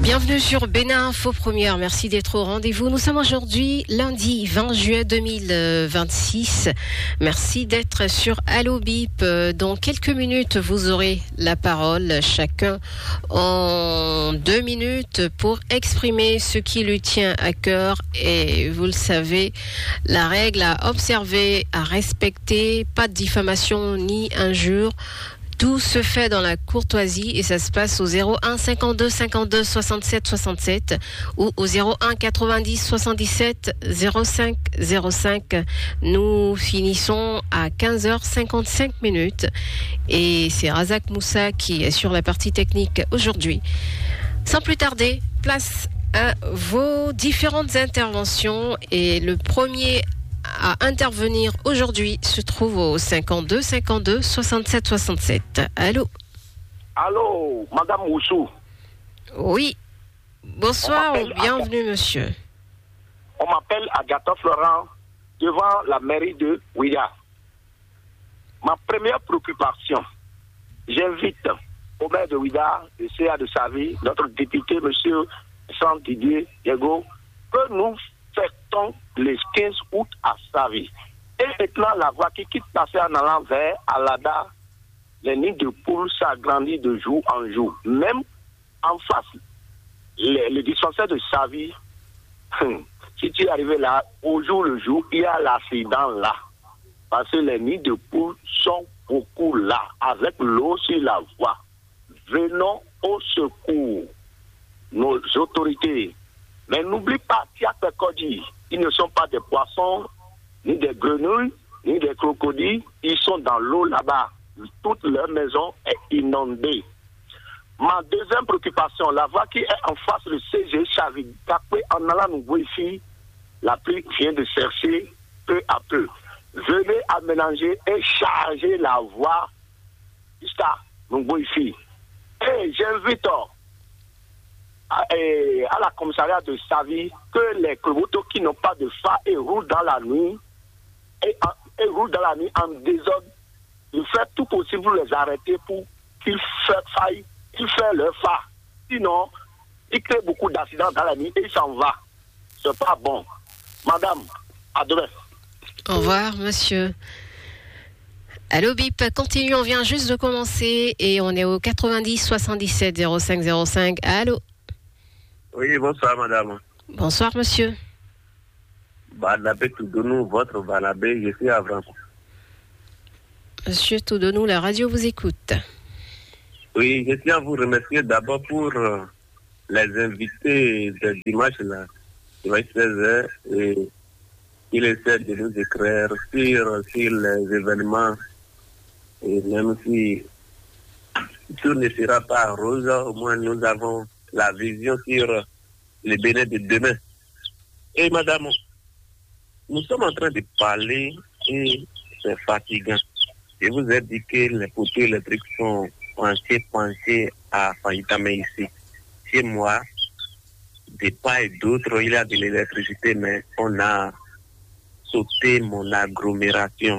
Bienvenue sur Bénin Info Première. Merci d'être au rendez-vous. Nous sommes aujourd'hui lundi 20 juillet 2026. Merci d'être sur Allo Bip. Dans quelques minutes, vous aurez la parole, chacun en 2 minutes pour exprimer ce qui lui tient à cœur. Et vous le savez, la règle à observer, à respecter, pas de diffamation ni injure. Tout se fait dans la courtoisie et ça se passe au 01 52 52 67 67 ou au 01 90 77 05 05. Nous finissons à 15h55 et c'est Razak Moussa qui est sur la partie technique aujourd'hui. Sans plus tarder, place à vos différentes interventions et le premier à intervenir aujourd'hui se trouve au 52 52 67 67. Allô? Allô, Madame Moussou. Oui. Bonsoir, bienvenue, monsieur. On m'appelle Agatha Florent devant la mairie de Ouida. Ma première préoccupation, j'invite au maire de Ouida, le CA de Savie, notre député, monsieur San Didier Diego, que nous fêtons le 15 août à Savie. Et maintenant, la voie qui quitte passer en allant vers Alada, les nids de poules s'agrandissent de jour en jour. Même en face, le dispensaire de Savie, si tu es arrivé là, au jour le jour, il y a l'accident là. Parce que les nids de poules sont beaucoup là, avec l'eau sur la voie. Venons au secours, nos autorités. Mais n'oublie pas qu'il y a Pekodi. Ils ne sont pas des poissons, ni des grenouilles, ni des crocodiles. Ils sont dans l'eau là-bas. Toute leur maison est inondée. Ma deuxième préoccupation, la voie qui est en face du CG Chavi, en allant nous voir ici, la pluie vient de chercher peu à peu. Venez aménager et charger la voie jusqu'à nous voir ici. Et j'invite à la commissariat de Savie que les motos qui n'ont pas de phare et roulent dans la nuit en désordre, de faire tout possible pour les arrêter pour qu'ils fassent leur phare. Sinon, ils créent beaucoup d'accidents dans la nuit et ils s'en vont. C'est pas bon. Madame, à demain. Au revoir, monsieur. Allô Bip, continue, on vient juste de commencer et on est au 90 77 05 05. Allô? Oui, bonsoir madame. Bonsoir monsieur. Barnabé Toudonou, votre Barnabé, je suis à Vran. Monsieur Toudonou, la radio vous écoute. Oui, je tiens à vous remercier d'abord pour les invités de dimanche là. Il va être 16h et il essaie de nous écrire sur les événements. Et même si tout ne sera pas rose, au moins nous avons la vision sur le Bénin de demain. Et madame, nous sommes en train de parler et c'est fatigant. Je vous ai dit que les poteaux électriques sont penchés à Fahitame ici. Chez moi, de part et d'autre, il y a de l'électricité, mais on a sauté mon agglomération.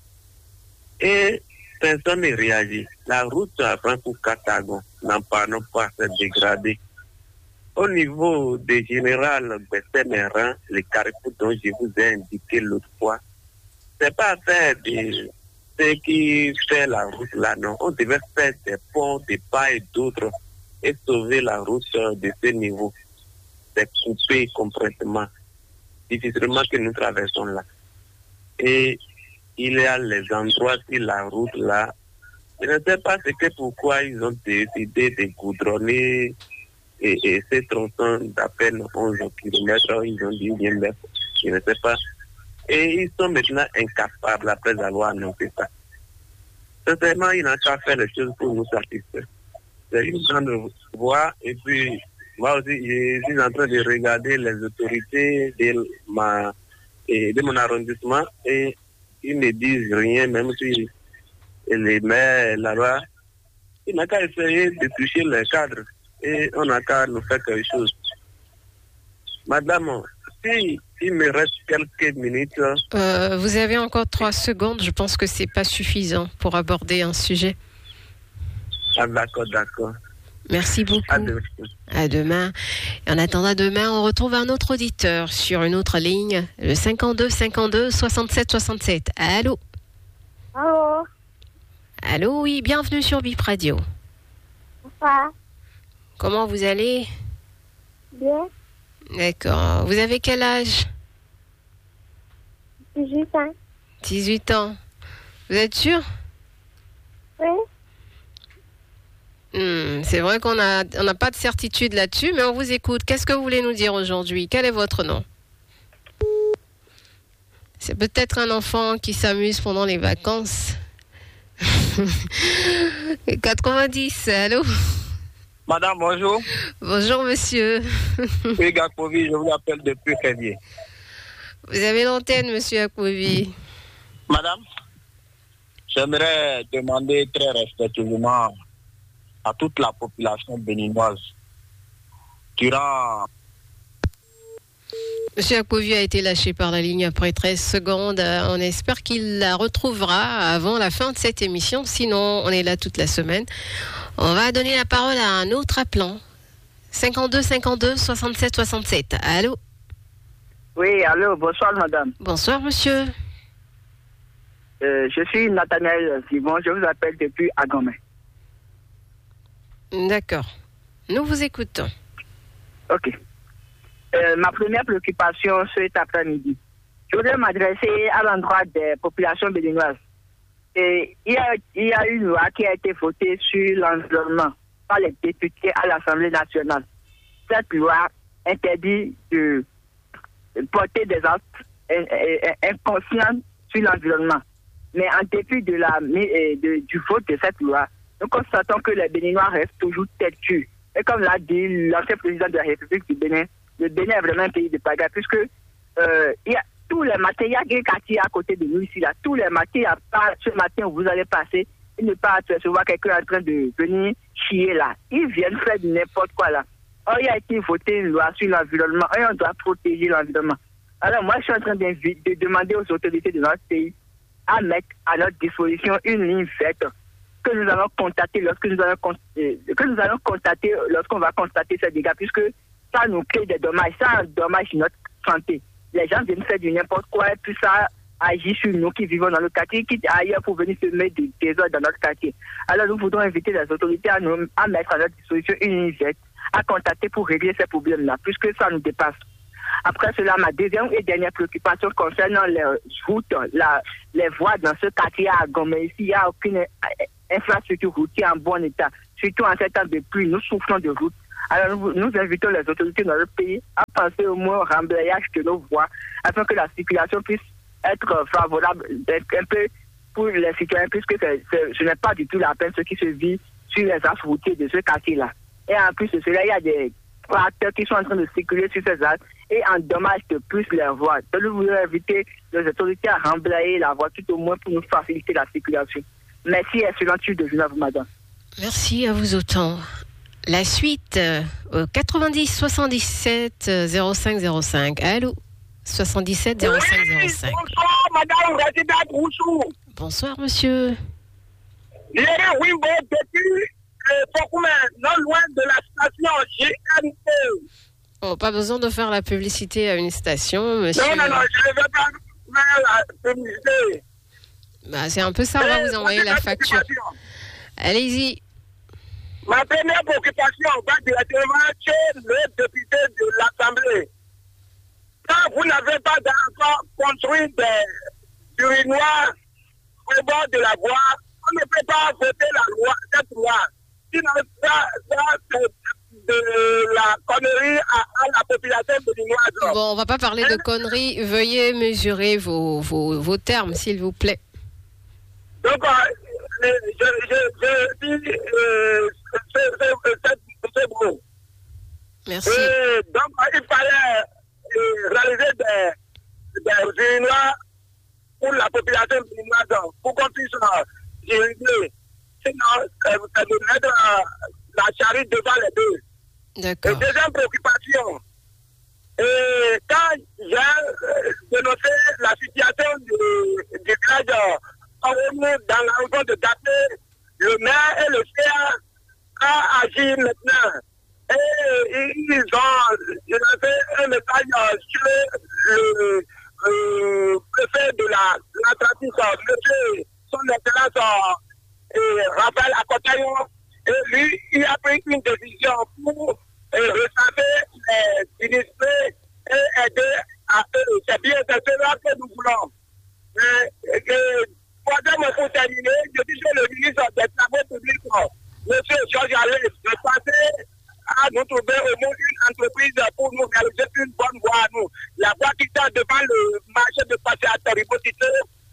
Et personne ne réagit. La route à Franco-Catagon, n'en parlons pas, s'est dégradée. Au niveau des générales Bessémérin, les carrefours dont je vous ai indiqué l'autre fois, c'est pas faire de ce qui fait la route là, non. On devait faire des ponts de part et d'autre et sauver la route de ce niveau. C'est coupé complètement. Difficilement que nous traversons là. Et il y a les endroits sur la route là. Je ne sais pas pourquoi ils ont décidé de goudronner et ces tronçons d'à peine 11 km, ils ont dit bien mettre, je ne sais pas. Et ils sont maintenant incapables après avoir annoncé ça. Sincèrement, ils n'ont qu'à faire les choses pour nous satisfaire. C'est une grande voie et puis moi aussi, je suis en train de regarder les autorités de mon arrondissement et ils ne disent rien, même si les maires là-bas, ils n'ont qu'à essayer de toucher les cadres et on n'a qu'à nous faire quelque chose. Madame, si il me reste quelques minutes. Vous avez encore 3 secondes, je pense que c'est pas suffisant pour aborder un sujet. Ah d'accord. Merci beaucoup. À demain. Et en attendant demain, on retrouve un autre auditeur sur une autre ligne, le 52 52 67 67. Allô? Allô? Allô, oui, bienvenue sur Bip Radio. Bonsoir. Comment vous allez? Bien. D'accord. Vous avez quel âge? 18 ans. 18 ans. Vous êtes sûr? Oui. C'est vrai qu'on n'a pas de certitude là-dessus, mais on vous écoute. Qu'est-ce que vous voulez nous dire aujourd'hui? Quel est votre nom? C'est peut-être un enfant qui s'amuse pendant les vacances. 90, allô? Madame, bonjour. Bonjour, monsieur. Oui, Gakovi, je vous appelle depuis Kévier. Vous avez l'antenne, monsieur Akouvi. Madame, j'aimerais demander très respectueusement à toute la population béninoise durant... Monsieur Akouvi a été lâché par la ligne après 13 secondes. On espère qu'il la retrouvera avant la fin de cette émission. Sinon, on est là toute la semaine. On va donner la parole à un autre appelant. 52 52 67 67. Allô? Oui, allô, bonsoir madame. Bonsoir monsieur. Je suis Nathanaël Simon, je vous appelle depuis Agomé. D'accord. Nous vous écoutons. Ok. Ma première préoccupation cet après-midi, je voudrais m'adresser à l'endroit des populations béninoises. Et il y a une loi qui a été votée sur l'environnement par les députés à l'Assemblée nationale. Cette loi interdit de porter des actes inconscients sur l'environnement. Mais en dépit du vote de cette loi, nous constatons que les Béninois restent toujours têtus. Et comme l'a dit l'ancien président de la République du Bénin, le Bénin est vraiment un pays de pagaille, puisque il y a tous les matins, il y a un quartier à côté de nous ici, là. Tous les matins, il n'y a pas ce matin où vous allez passer et ne pas recevoir quelqu'un en train de venir chier là. Ils viennent faire n'importe quoi là. Or, il a été voté une loi sur l'environnement et on doit protéger l'environnement. Alors, moi, je suis en train de demander aux autorités de notre pays à mettre à notre disposition une ligne verte que nous allons contacter lorsqu'on va constater ces dégâts, puisque ça nous crée des dommages, ça endommage notre santé. Les gens viennent faire du n'importe quoi et puis ça agit sur nous qui vivons dans le quartier, qui ailleurs pour venir se mettre des désordres dans notre quartier. Alors nous voudrons inviter les autorités à mettre à notre disposition une ligne verte, à contacter pour régler ces problèmes-là, puisque ça nous dépasse. Après cela, ma deuxième et dernière préoccupation concernant les routes, les voies dans ce quartier à Gomé. Ici, il n'y a aucune infrastructure routière en bon état. Surtout en ces temps de pluie, nous souffrons de routes. Alors nous invitons les autorités de notre pays à penser au moins au rembrayage de nos voies afin que la circulation puisse être favorable un peu pour les citoyens, puisque ce n'est pas du tout la peine ce qui se vit sur les axes routiers de ce quartier-là. Et en plus de cela, il y a des tracteurs qui sont en train de circuler sur ces axes et endommagent de plus les voies. Donc nous voulons inviter les autorités à rembrayer la voie tout au moins pour nous faciliter la circulation. Merci, excellente suite de journée, madame. Merci à vous autant. La suite, 90 77 05 05. Allô? 77 05 05. Bonsoir, madame Résidente Roussou. Bonsoir, monsieur. Léa Wimbo, depuis Fokoumen, non loin de la station GNP. Oh, pas besoin de faire la publicité à une station, monsieur. Non, je ne veux pas faire la publicité. Bah, c'est un peu ça, on va vous envoyer la facture. Allez-y. Ma première préoccupation va directement chez le député de l'Assemblée. Quand vous n'avez pas encore construit des urinoirs au bord de la voie, on ne peut pas voter cette loi. Sinon, ça c'est de la connerie à la population béninoise. Bon, on va pas parler de conneries. Veuillez mesurer vos termes, s'il vous plaît. Donc, je dis, c'est beau. Merci. Et donc, il fallait réaliser des urinoirs pour la population béninoise, pour qu'on puisse irriguer. Sinon, c'est de mettre la charrue devant les deux. D'accord. Et deuxième préoccupation, quand j'ai dénoncé la situation du village dans la région de Daté, le maire et le CA a agi maintenant. Et ils ont fait un message sur le préfet de l'Atlantique, monsieur son excellence Raphaël Akotayon. Et lui, il a pris une décision pour recenser les sinistrés et aider à eux. C'est bien, c'est cela que nous voulons. Pour terminer, je dis que le ministre des Travaux publics, M. Georges Allais, de passer à nous trouver au moins une entreprise pour nous réaliser une bonne voie à nous. La voie qui est devant le marché de passer à Toribotito,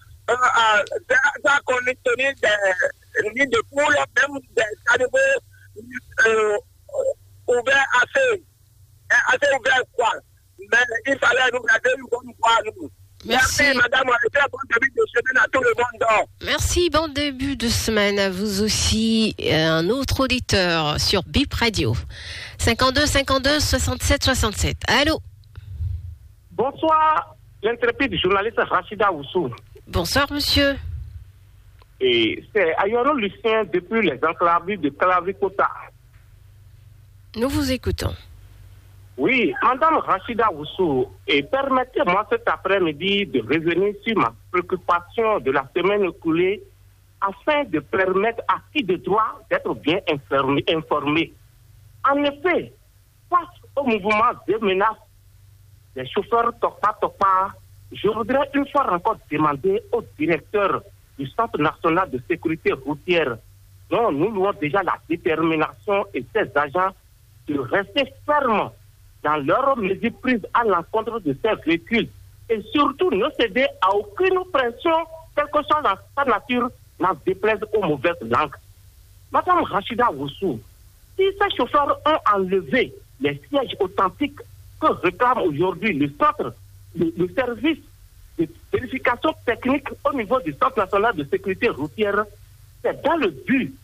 ça connaît des nids de poules, même des caniveaux ouverts assez ouverts, quoi. Mais il fallait nous garder une bonne voie à nous. Merci, madame. Bon début de semaine à tout le monde. Merci, bon début de semaine à vous aussi. Un autre auditeur sur Bip Radio. 52 52 67 67. Allô? Bonsoir, l'intrépide journaliste Rachida Oussou. Bonsoir, monsieur. Et c'est Ayono Lucien depuis les enclaves de Calavikota. Nous vous écoutons. Oui, Madame Rachida Oussou, et permettez-moi cet après-midi de revenir sur ma préoccupation de la semaine écoulée afin de permettre à qui de droit d'être bien informé. En effet, face au mouvement des menaces des chauffeurs Topa, je voudrais une fois encore demander au directeur du Centre national de sécurité routière, dont nous louons déjà la détermination et ses agents, de rester fermes dans leurs mesures prises à l'encontre de ces véhicules et surtout ne céder à aucune pression, quelle que soit sa nature, n'en déplaise aux mauvaises langues. Madame Rachida Oussou, si ces chauffeurs ont enlevé les sièges authentiques que réclame aujourd'hui le centre, le service de vérification technique au niveau du Centre national de sécurité routière, c'est dans le but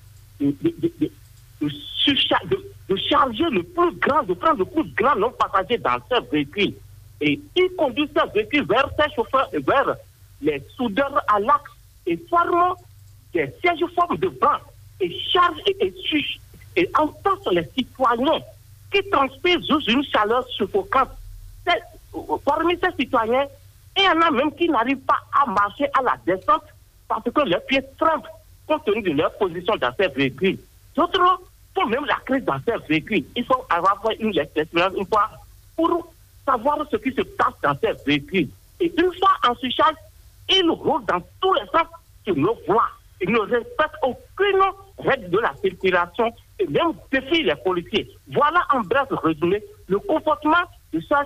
de charger le plus grand, de prendre le plus grand nombre de passagers dans ces véhicules. Et ils conduisent ces véhicules vers ces chauffeurs et vers les soudeurs à l'axe et forment des sièges formes de banc et chargent et entassent les citoyens qui transpirent sous une chaleur suffocante. Parmi ces citoyens, il y en a même qui n'arrivent pas à marcher à la descente parce que leurs pieds tremblent compte tenu de leur position dans ces véhicules. D'autres font même la crise dans ces véhicules. Il faut avoir fait une expérience une fois pour savoir ce qui se passe dans ces véhicules. Et une fois en surcharge, ils roulent dans tous les sens sur nos voies. Ils ne respectent aucune règle de la circulation et même défient les policiers. Voilà en bref résumé le comportement de ces